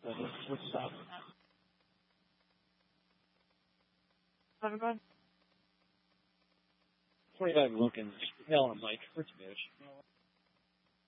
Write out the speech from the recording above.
What's up? Everyone? 45 Wilkins. Hell, I'm like, where's bitch?